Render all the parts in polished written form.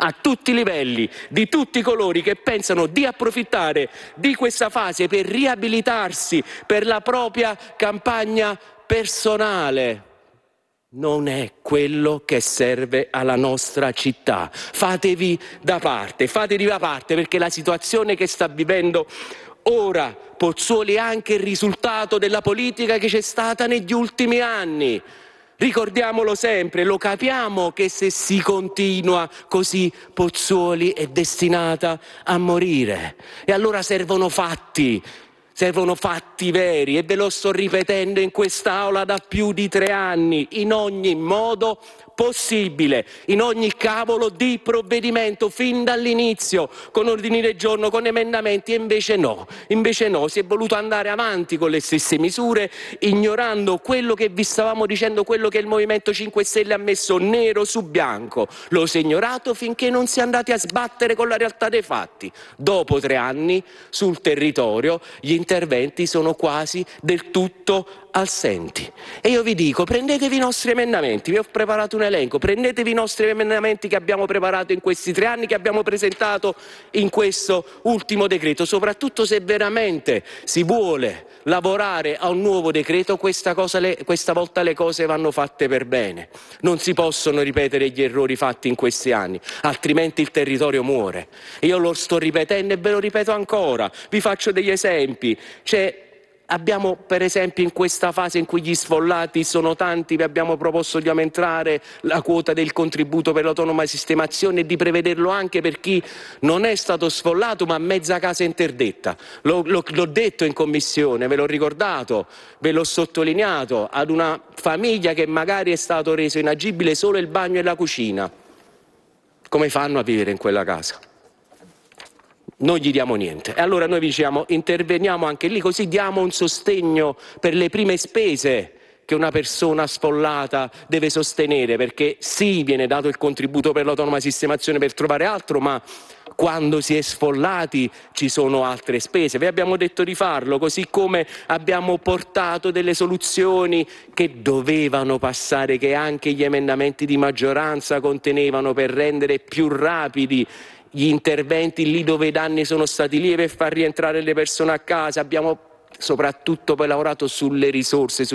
a tutti i livelli, di tutti coloro che pensano di approfittare di questa fase per riabilitarsi per la propria campagna personale. Non è quello che serve alla nostra città. Fatevi da parte perché la situazione che sta vivendo ora Pozzuoli è anche il risultato della politica che c'è stata negli ultimi anni. Ricordiamolo sempre, lo capiamo che se si continua così Pozzuoli è destinata a morire. E allora servono fatti veri, e ve lo sto ripetendo in quest'Aula da più di 3 anni, in ogni modo possibile, in ogni cavolo di provvedimento, fin dall'inizio, con ordini del giorno, con emendamenti, e invece no, si è voluto andare avanti con le stesse misure, ignorando quello che vi stavamo dicendo, quello che il Movimento 5 Stelle ha messo nero su bianco. Lo si è ignorato finché non si è andati a sbattere con la realtà dei fatti. Dopo 3 anni, sul territorio, gli interventi sono quasi del tutto assenti. E io vi dico, prendetevi i nostri emendamenti, vi ho preparato un elenco, prendetevi i nostri emendamenti che abbiamo preparato in questi 3 anni, che abbiamo presentato in questo ultimo decreto, soprattutto se veramente si vuole lavorare a un nuovo decreto, questa volta le cose vanno fatte per bene. Non si possono ripetere gli errori fatti in questi anni, altrimenti il territorio muore. Io lo sto ripetendo e ve lo ripeto ancora, vi faccio degli esempi. Abbiamo per esempio in questa fase in cui gli sfollati sono tanti, vi abbiamo proposto di aumentare la quota del contributo per l'autonoma sistemazione e di prevederlo anche per chi non è stato sfollato ma mezza casa interdetta. L'ho detto in commissione, ve l'ho ricordato, ve l'ho sottolineato, ad una famiglia che magari è stato reso inagibile solo il bagno e la cucina. Come fanno a vivere in quella casa? Non gli diamo niente. E allora noi diciamo interveniamo anche lì, così diamo un sostegno per le prime spese che una persona sfollata deve sostenere, perché sì, viene dato il contributo per l'autonoma sistemazione per trovare altro, ma quando si è sfollati ci sono altre spese. Vi abbiamo detto di farlo, così come abbiamo portato delle soluzioni che dovevano passare, che anche gli emendamenti di maggioranza contenevano, per rendere più rapidi gli interventi lì dove i danni sono stati lievi e far rientrare le persone a casa. Abbiamo soprattutto poi lavorato sulle risorse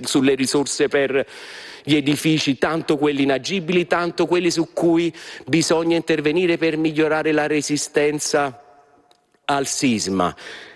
per gli edifici, tanto quelli inagibili, tanto quelli su cui bisogna intervenire per migliorare la resistenza al sisma.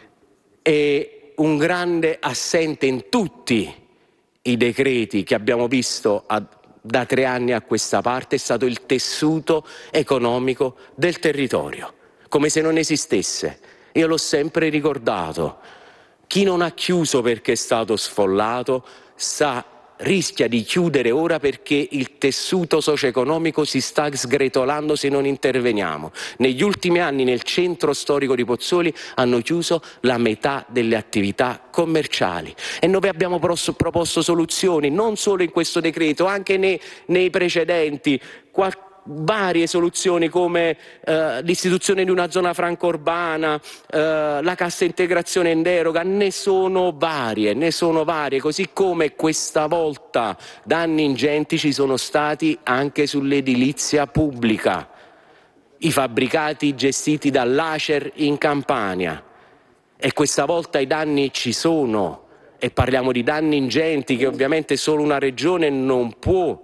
E un grande assente in tutti i decreti che abbiamo visto da 3 anni a questa parte è stato il tessuto economico del territorio, come se non esistesse. Io l'ho sempre ricordato, chi non ha chiuso perché è stato sfollato rischia di chiudere ora perché il tessuto socio-economico si sta sgretolando se non interveniamo. Negli ultimi anni nel centro storico di Pozzuoli hanno chiuso la metà delle attività commerciali e noi abbiamo proposto soluzioni non solo in questo decreto, anche nei precedenti, varie soluzioni come l'istituzione di una zona franca urbana, la cassa integrazione in deroga, ne sono varie, così come questa volta danni ingenti ci sono stati anche sull'edilizia pubblica, i fabbricati gestiti dall'Acer in Campania, e questa volta i danni ci sono e parliamo di danni ingenti che ovviamente solo una regione non può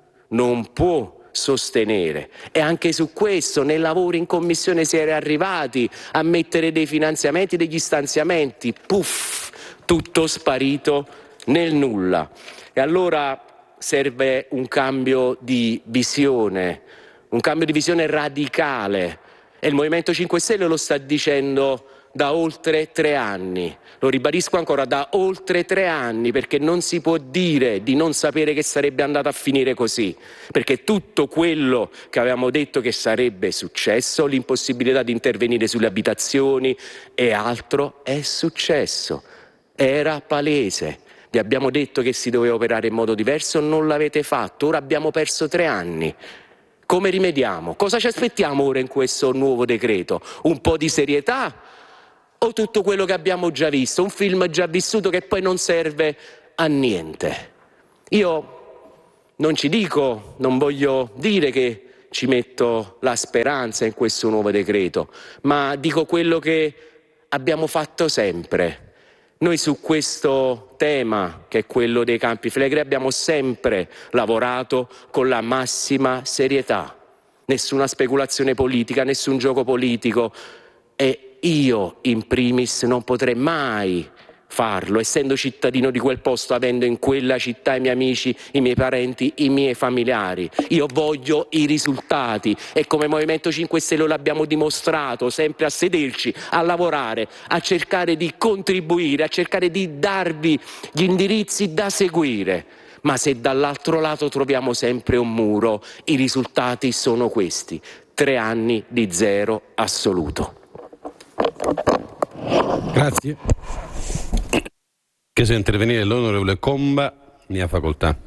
sostenere. E anche su questo nei lavori in commissione si era arrivati a mettere dei finanziamenti, degli stanziamenti, puff, tutto sparito nel nulla. E allora serve un cambio di visione radicale, e il Movimento 5 Stelle lo sta dicendo da oltre 3 anni, lo ribadisco ancora, da oltre 3 anni, perché non si può dire di non sapere che sarebbe andato a finire così, perché tutto quello che avevamo detto che sarebbe successo, l'impossibilità di intervenire sulle abitazioni e altro, è successo, era palese. Vi abbiamo detto che si doveva operare in modo diverso, non l'avete fatto, ora abbiamo perso 3 anni. Come rimediamo? Cosa ci aspettiamo ora in questo nuovo decreto? Un po' di serietà? O tutto quello che abbiamo già visto, un film già vissuto che poi non serve a niente? Io non voglio dire che ci metto la speranza in questo nuovo decreto, ma dico quello che abbiamo fatto sempre. Noi su questo tema, che è quello dei Campi Flegrei, abbiamo sempre lavorato con la massima serietà. Nessuna speculazione politica, nessun gioco politico, e io in primis non potrei mai farlo, essendo cittadino di quel posto, avendo in quella città i miei amici, i miei parenti, i miei familiari. Io voglio i risultati e come Movimento 5 Stelle l'abbiamo dimostrato, sempre a sederci, a lavorare, a cercare di contribuire, a cercare di darvi gli indirizzi da seguire. Ma se dall'altro lato troviamo sempre un muro, i risultati sono questi: 3 anni di zero assoluto. Grazie. Chiesto di intervenire l'onorevole Comba, ne ha facoltà.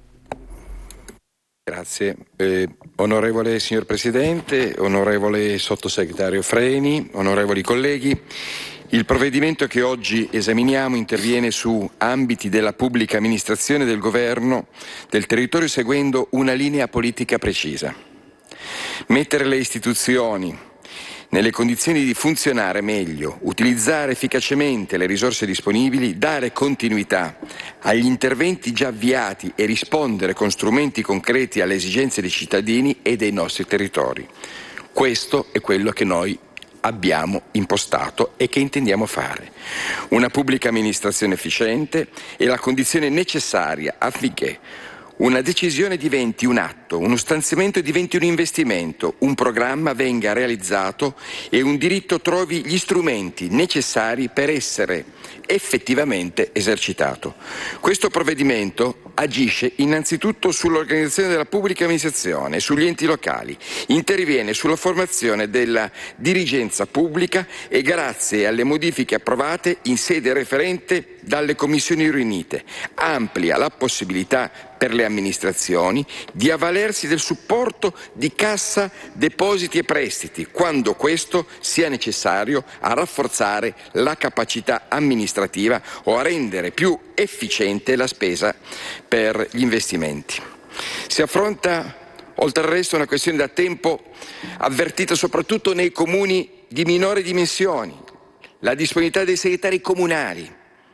Grazie. Onorevole signor Presidente, onorevole sottosegretario Freni, onorevoli colleghi, il provvedimento che oggi esaminiamo interviene su ambiti della pubblica amministrazione del governo del territorio seguendo una linea politica precisa. Mettere le istituzioni nelle condizioni di funzionare meglio, utilizzare efficacemente le risorse disponibili, dare continuità agli interventi già avviati e rispondere con strumenti concreti alle esigenze dei cittadini e dei nostri territori. Questo è quello che noi abbiamo impostato e che intendiamo fare. Una pubblica amministrazione efficiente è la condizione necessaria affinché una decisione diventi un atto, uno stanziamento diventi un investimento, un programma venga realizzato e un diritto trovi gli strumenti necessari per essere effettivamente esercitato. Questo provvedimento agisce innanzitutto sull'organizzazione della pubblica amministrazione e sugli enti locali, interviene sulla formazione della dirigenza pubblica e grazie alle modifiche approvate in sede referente dalle commissioni riunite amplia la possibilità per le amministrazioni di avvalersi del supporto di Cassa Depositi e Prestiti quando questo sia necessario a rafforzare la capacità amministrativa o a rendere più efficiente la spesa per gli investimenti. Si affronta oltre al resto una questione da tempo avvertita soprattutto nei comuni di minori dimensioni, la disponibilità dei segretari comunali.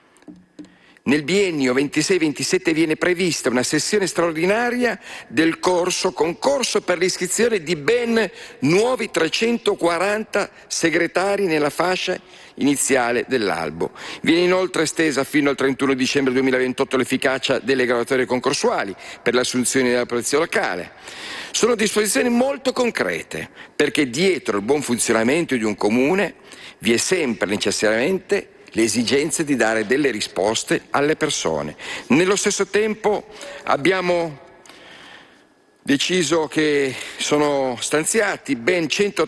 Nel biennio 26-27 viene prevista una sessione straordinaria del concorso per l'iscrizione di ben nuovi 340 segretari nella fascia iniziale dell'albo. Viene inoltre estesa fino al 31 dicembre 2028 l'efficacia delle graduatorie concorsuali per le assunzioni della polizia locale. Sono disposizioni molto concrete, perché dietro il buon funzionamento di un comune vi è sempre necessariamente l'esigenza di dare delle risposte alle persone. Nello stesso tempo abbiamo deciso che sono stanziati ben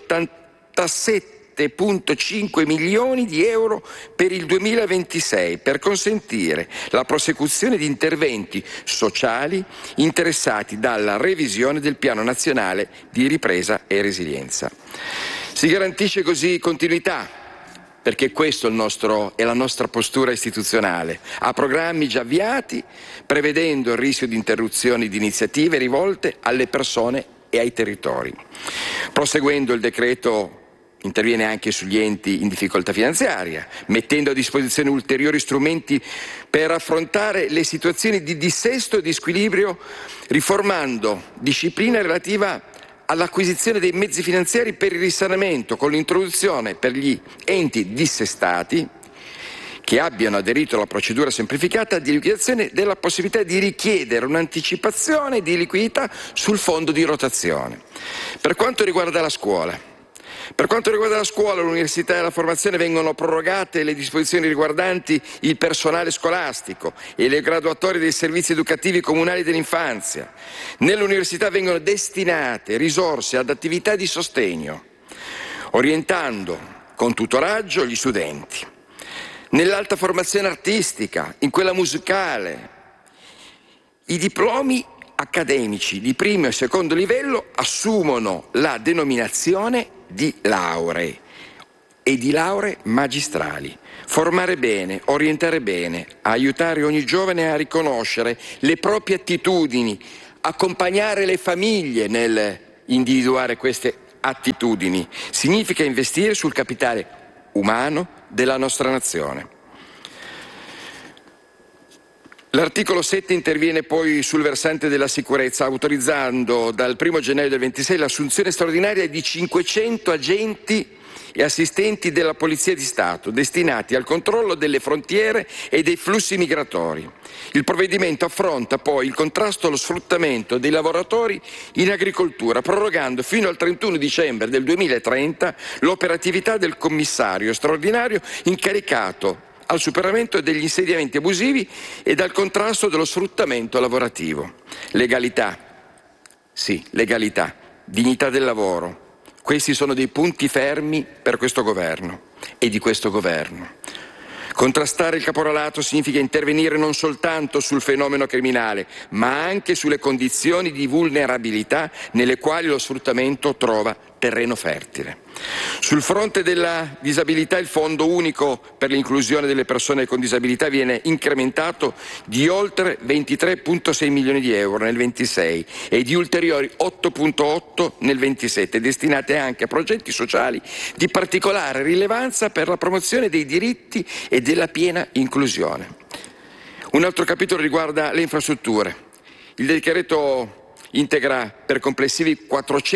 187,5 milioni di euro per il 2026 per consentire la prosecuzione di interventi sociali interessati dalla revisione del Piano Nazionale di Ripresa e Resilienza. Si garantisce così continuità, perché questo è la nostra postura istituzionale, a programmi già avviati, prevedendo il rischio di interruzioni di iniziative rivolte alle persone e ai territori. Proseguendo, il decreto interviene anche sugli enti in difficoltà finanziaria, mettendo a disposizione ulteriori strumenti per affrontare le situazioni di dissesto e di squilibrio, riformando disciplina relativa all'acquisizione dei mezzi finanziari per il risanamento, con l'introduzione per gli enti dissestati che abbiano aderito alla procedura semplificata di liquidazione della possibilità di richiedere un'anticipazione di liquidità sul fondo di rotazione. Per quanto riguarda la scuola, l'università e la formazione vengono prorogate le disposizioni riguardanti il personale scolastico e le graduatorie dei servizi educativi comunali dell'infanzia. Nell'università vengono destinate risorse ad attività di sostegno, orientando con tutoraggio gli studenti. Nell'alta formazione artistica, in quella musicale, i diplomi accademici di primo e secondo livello assumono la denominazione di lauree e di lauree magistrali. Formare bene, orientare bene, aiutare ogni giovane a riconoscere le proprie attitudini, accompagnare le famiglie nel individuare queste attitudini, significa investire sul capitale umano della nostra nazione. L'articolo 7 interviene poi sul versante della sicurezza, autorizzando dal 1 gennaio del 26 l'assunzione straordinaria di 500 agenti e assistenti della Polizia di Stato destinati al controllo delle frontiere e dei flussi migratori. Il provvedimento affronta poi il contrasto allo sfruttamento dei lavoratori in agricoltura, prorogando fino al 31 dicembre del 2030 l'operatività del commissario straordinario incaricato al superamento degli insediamenti abusivi e dal contrasto dello sfruttamento lavorativo. Legalità, sì, legalità, dignità del lavoro. Questi sono dei punti fermi per questo governo e di questo governo. Contrastare il caporalato significa intervenire non soltanto sul fenomeno criminale, ma anche sulle condizioni di vulnerabilità nelle quali lo sfruttamento trova terreno fertile. Sul fronte della disabilità, il Fondo unico per l'inclusione delle persone con disabilità viene incrementato di oltre 23,6 milioni di euro nel 26 e di ulteriori 8,8 nel 27, destinate anche a progetti sociali di particolare rilevanza per la promozione dei diritti e della piena inclusione. Un altro capitolo riguarda le infrastrutture. Il decreto integra per complessivi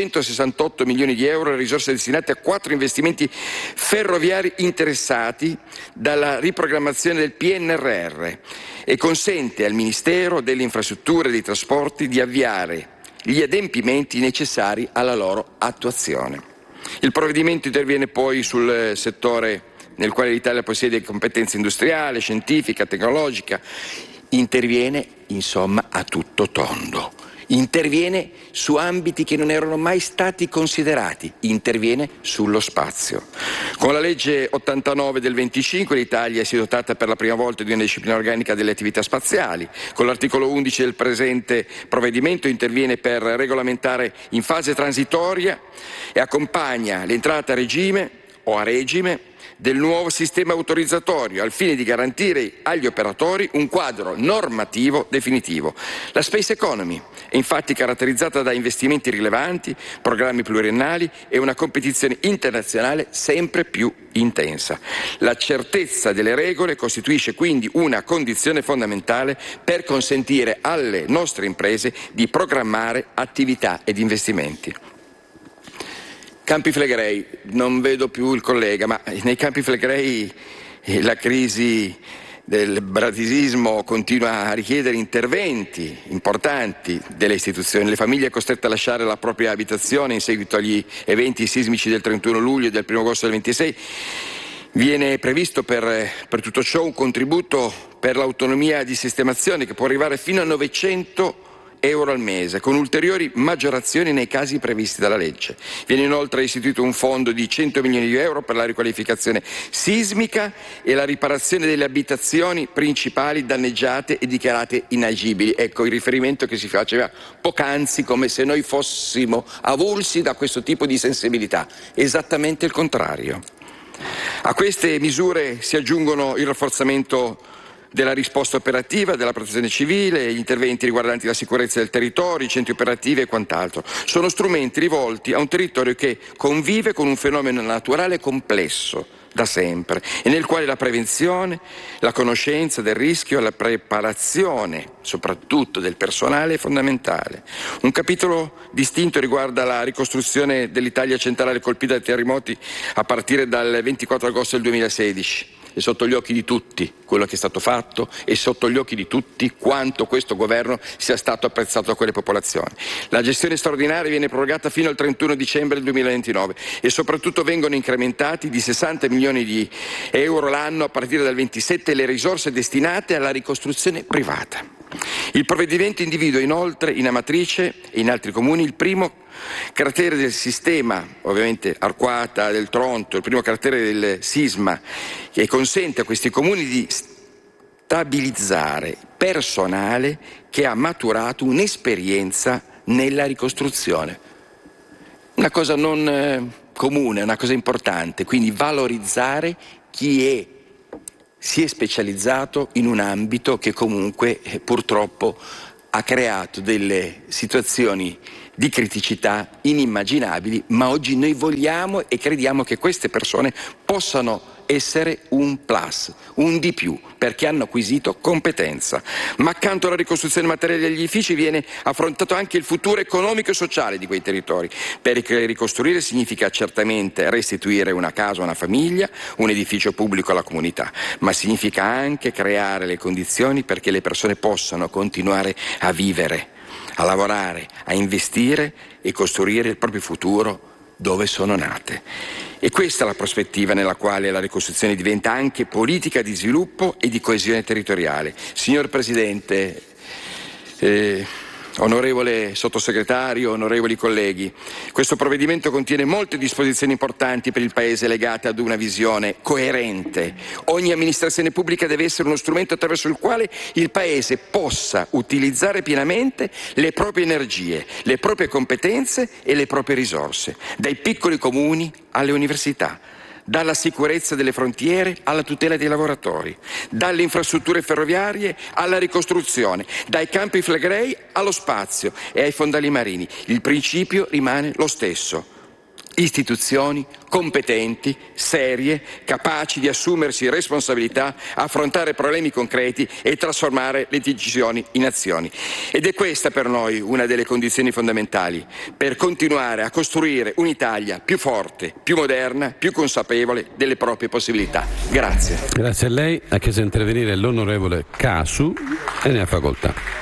468 milioni di euro le risorse destinate a 4 investimenti ferroviari interessati dalla riprogrammazione del PNRR e consente al Ministero delle Infrastrutture e dei Trasporti di avviare gli adempimenti necessari alla loro attuazione. Il provvedimento interviene poi sul settore nel quale l'Italia possiede competenza industriale, scientifica, tecnologica. Interviene, insomma, a tutto tondo. Interviene su ambiti che non erano mai stati considerati, interviene sullo spazio. Con la legge 89 del 25 l'Italia si è dotata per la prima volta di una disciplina organica delle attività spaziali. Con l'articolo 11 del presente provvedimento interviene per regolamentare in fase transitoria e accompagna l'entrata a regime o a regime del nuovo sistema autorizzatorio al fine di garantire agli operatori un quadro normativo definitivo. La Space Economy è infatti caratterizzata da investimenti rilevanti, programmi pluriennali e una competizione internazionale sempre più intensa. La certezza delle regole costituisce quindi una condizione fondamentale per consentire alle nostre imprese di programmare attività ed investimenti. Campi Flegrei, non vedo più il collega, ma nei Campi Flegrei la crisi del bradisismo continua a richiedere interventi importanti delle istituzioni. Le famiglie costrette a lasciare la propria abitazione in seguito agli eventi sismici del 31 luglio e del 1 agosto del 26. Viene previsto per tutto ciò un contributo per l'autonomia di sistemazione che può arrivare fino a 900 euro al mese, con ulteriori maggiorazioni nei casi previsti dalla legge. Viene inoltre istituito un fondo di 100 milioni di euro per la riqualificazione sismica e la riparazione delle abitazioni principali danneggiate e dichiarate inagibili. Ecco il riferimento che si faceva poc'anzi, come se noi fossimo avulsi da questo tipo di sensibilità. Esattamente il contrario. A queste misure si aggiungono il rafforzamento della risposta operativa, della protezione civile, gli interventi riguardanti la sicurezza del territorio, i centri operativi e quant'altro. Sono strumenti rivolti a un territorio che convive con un fenomeno naturale complesso da sempre e nel quale la prevenzione, la conoscenza del rischio e la preparazione, soprattutto del personale, è fondamentale. Un capitolo distinto riguarda la ricostruzione dell'Italia centrale colpita dai terremoti a partire dal 24 agosto del 2016. È sotto gli occhi di tutti quello che è stato fatto e sotto gli occhi di tutti quanto questo governo sia stato apprezzato da quelle popolazioni. La gestione straordinaria viene prorogata fino al 31 dicembre del 2029 e soprattutto vengono incrementati di 60 milioni di euro l'anno a partire dal 27 le risorse destinate alla ricostruzione privata. Il provvedimento individua inoltre in Amatrice e in altri comuni il primo cratere del sistema, ovviamente Arquata del Tronto, il primo cratere del sisma, che consente a questi comuni di stabilizzare personale che ha maturato un'esperienza nella ricostruzione. Una cosa non comune, una cosa importante, quindi valorizzare chi si è specializzato in un ambito che comunque purtroppo ha creato delle situazioni di criticità inimmaginabili, ma oggi noi vogliamo e crediamo che queste persone possano essere un plus, un di più, perché hanno acquisito competenza. Ma accanto alla ricostruzione materiale degli edifici viene affrontato anche il futuro economico e sociale di quei territori, perché ricostruire significa certamente restituire una casa a una famiglia, un edificio pubblico alla comunità, ma significa anche creare le condizioni perché le persone possano continuare a vivere, a lavorare, a investire e costruire il proprio futuro dove sono nate. E questa è la prospettiva nella quale la ricostruzione diventa anche politica di sviluppo e di coesione territoriale. Signor Presidente, onorevole Sottosegretario, onorevoli colleghi, questo provvedimento contiene molte disposizioni importanti per il Paese legate ad una visione coerente. Ogni amministrazione pubblica deve essere uno strumento attraverso il quale il Paese possa utilizzare pienamente le proprie energie, le proprie competenze e le proprie risorse, dai piccoli comuni alle università, dalla sicurezza delle frontiere alla tutela dei lavoratori, dalle infrastrutture ferroviarie alla ricostruzione, dai campi flegrei allo spazio e ai fondali marini. Il principio rimane lo stesso. Istituzioni competenti, serie, capaci di assumersi responsabilità, affrontare problemi concreti e trasformare le decisioni in azioni. Ed è questa per noi una delle condizioni fondamentali per continuare a costruire un'Italia più forte, più moderna, più consapevole delle proprie possibilità. Grazie. Grazie a lei. Ha chiesto di intervenire l'onorevole Casu e ne ha facoltà.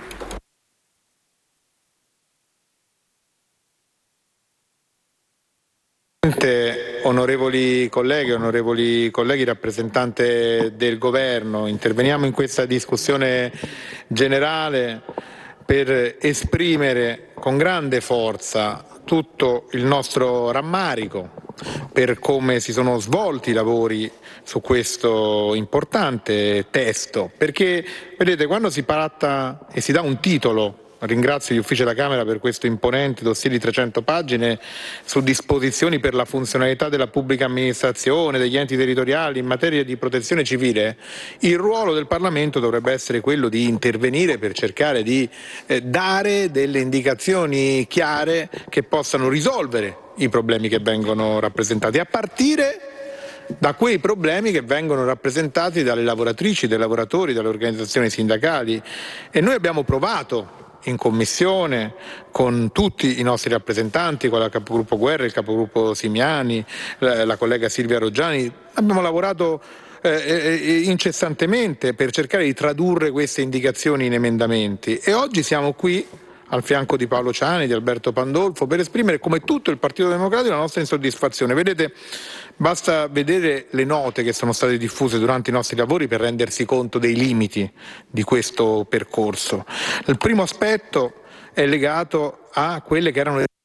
Onorevoli colleghi, rappresentante del Governo, interveniamo in questa discussione generale per esprimere con grande forza tutto il nostro rammarico per come si sono svolti i lavori su questo importante testo, perché vedete, quando si tratta e si dà un titolo, ringrazio gli uffici della Camera per questo imponente dossier di 300 pagine su disposizioni per la funzionalità della pubblica amministrazione, degli enti territoriali in materia di protezione civile, il ruolo del Parlamento dovrebbe essere quello di intervenire per cercare di dare delle indicazioni chiare che possano risolvere i problemi che vengono rappresentati, a partire da quei problemi che vengono rappresentati dalle lavoratrici, dai lavoratori, dalle organizzazioni sindacali. E noi abbiamo provato in commissione con tutti i nostri rappresentanti, con la capogruppo Guerra, il capogruppo Simiani, la collega Silvia Roggiani, abbiamo lavorato incessantemente per cercare di tradurre queste indicazioni in emendamenti e oggi siamo qui al fianco di Paolo Ciani, di Alberto Pandolfo, per esprimere come tutto il Partito Democratico la nostra insoddisfazione. Vedete, basta vedere le note che sono state diffuse durante i nostri lavori per rendersi conto dei limiti di questo percorso. Il primo aspetto è legato a quelle che erano le